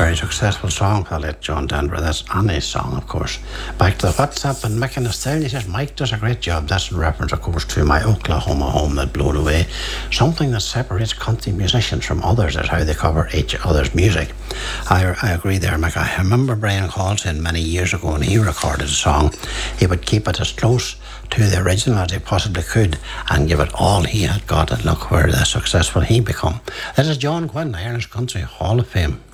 very successful song by late John Denver. That's Annie's song, of course. Back to the WhatsApp and Mick in Estelle. He says, Mike does a great job. That's in reference, of course, to my Oklahoma home that blew away. Something that separates country musicians from others is how they cover each other's music. I agree there, Mick. I remember Brian Colson many years ago when he recorded a song. He would keep it as close to the original as he possibly could and give it all he had got, and look where successful he become. This is John Quinn, Irish Country Hall of Fame.